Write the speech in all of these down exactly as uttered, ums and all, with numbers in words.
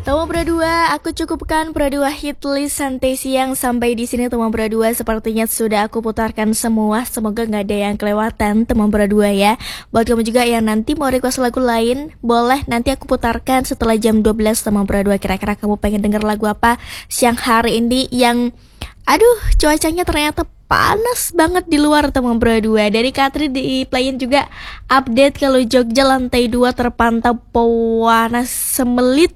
Tomo Berdua, aku cukupkan berdua hit list santai siang. Sampai di sini Tomo Berdua sepertinya sudah aku putarkan semua. Semoga nggak ada yang kelewatan Tomo Berdua ya. Buat kamu juga yang nanti mau request lagu lain, boleh nanti aku putarkan setelah jam dua belas Tomo Berdua. Kira-kira kamu pengen denger lagu apa siang hari ini yang aduh cuacanya ternyata panas banget di luar teman berdua. Dari Katri di playin juga update kalau Jogja lantai dua terpantau panas semelit.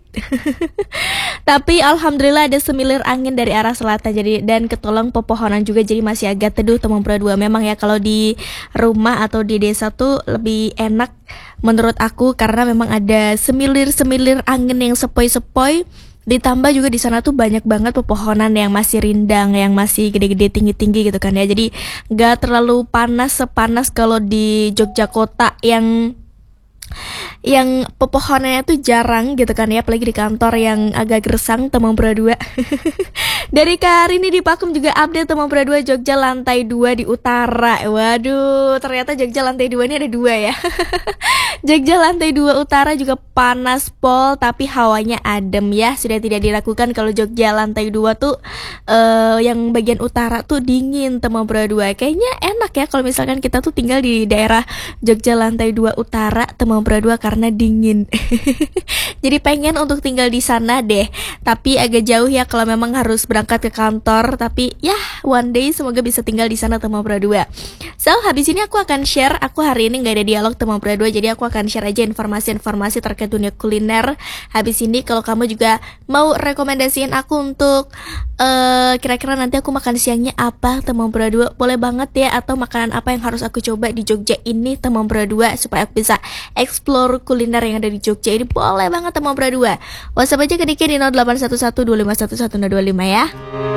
Tapi alhamdulillah ada semilir angin dari arah selatan jadi dan ketolong pepohonan juga jadi masih agak teduh teman berdua. Memang ya kalau di rumah atau di desa tuh lebih enak menurut aku karena memang ada semilir-semilir angin yang sepoi-sepoi. Ditambah juga di sana tuh banyak banget pepohonan yang masih rindang, yang masih gede-gede tinggi-tinggi gitu kan ya. Jadi gak terlalu panas sepanas kalau di Jogja kota yang yang pepohonannya tuh jarang gitu kan ya, apalagi di kantor yang agak gersang teman berdua. Dari Kak Rini di Pakem juga update teman berdua Jogja lantai dua di utara. Waduh, ternyata Jogja lantai dua ini ada dua ya. Jogja lantai dua utara juga panas pol tapi hawanya adem ya. Sudah tidak dilakukan kalau Jogja lantai dua tuh uh, yang bagian utara tuh dingin teman berdua. Kayaknya enak ya kalau misalkan kita tuh tinggal di daerah Jogja lantai dua utara teman berdua karena dingin. Jadi pengen untuk tinggal di sana deh. Tapi agak jauh ya kalau memang harus berangkat ke kantor. Tapi ya one day semoga bisa tinggal di sana teman berdua. So habis ini aku akan share. Aku hari ini gak ada dialog teman berdua. Jadi aku akan share aja informasi-informasi terkait dunia kuliner. Habis ini kalau kamu juga mau rekomendasiin aku untuk uh, kira-kira nanti aku makan siangnya apa teman berdua, boleh banget ya. Atau makanan apa yang harus aku coba di Jogja ini teman berdua, supaya aku bisa explore kuliner yang ada di Jogja ini, boleh banget teman berdua. WhatsApp aja ke Diki di nol delapan satu satu dua lima satu satu nol dua lima ya.